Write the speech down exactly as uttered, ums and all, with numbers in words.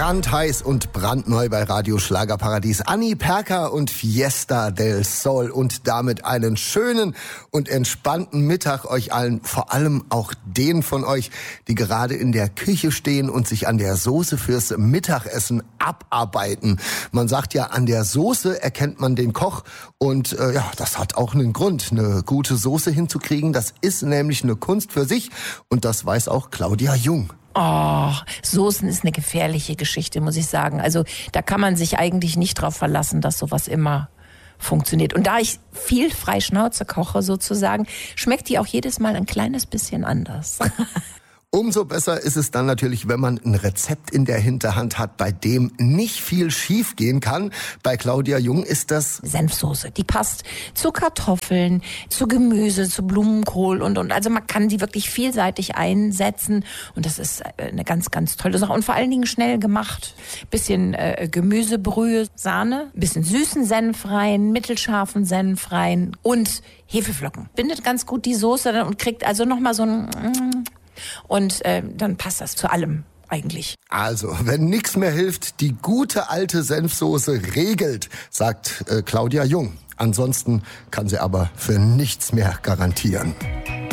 Brandheiß und brandneu bei Radio Schlagerparadies. Anni Perka und Fiesta del Sol. Und damit einen schönen und entspannten Mittag euch allen. Vor allem auch denen von euch, die gerade in der Küche stehen und sich an der Soße fürs Mittagessen abarbeiten. Man sagt ja, an der Soße erkennt man den Koch. Und äh, ja, das hat auch einen Grund, eine gute Soße hinzukriegen. Das ist nämlich eine Kunst für sich. Und das weiß auch Claudia Jung. Oh, Soßen ist eine gefährliche Geschichte, muss ich sagen. Also da kann man sich eigentlich nicht drauf verlassen, dass sowas immer funktioniert. Und da ich viel frei Schnauze koche sozusagen, schmeckt die auch jedes Mal ein kleines bisschen anders. Umso besser ist es dann natürlich, wenn man ein Rezept in der Hinterhand hat, bei dem nicht viel schief gehen kann. Bei Claudia Jung ist das Senfsoße. Die passt zu Kartoffeln, zu Gemüse, zu Blumenkohl und, und. Also man kann die wirklich vielseitig einsetzen. Und das ist eine ganz, ganz tolle Sache. Und vor allen Dingen schnell gemacht. Bisschen äh, Gemüsebrühe, Sahne, bisschen süßen Senf rein, mittelscharfen Senf rein und Hefeflocken. Bindet ganz gut die Soße und kriegt also nochmal so ein... Und äh, dann passt das zu allem eigentlich. Also, wenn nichts mehr hilft, die gute alte Senfsoße regelt, sagt äh, Claudia Jung. Ansonsten kann sie aber für nichts mehr garantieren.